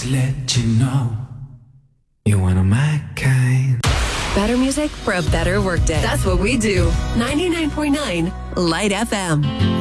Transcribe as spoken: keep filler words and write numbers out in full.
to let you know you're one of my kind. Better music for a better workday. That's what we do. ninety-nine point nine Light F M.